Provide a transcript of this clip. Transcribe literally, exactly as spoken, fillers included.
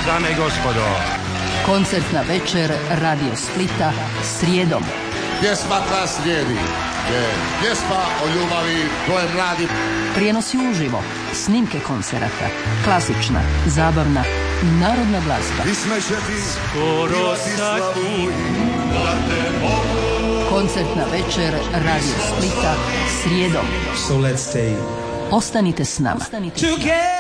dame i gospodo. Koncertna večer Radio Splita srijedom. Pjesma koja slijedi je pjesma o ljubavi koje mladi. Prijenosi uživo, snimke koncerata, klasična, zabavna i narodna glazba. Skoro sad Koncertna večer Radio Splita srijedom. So let's stay. Ostanite s nama.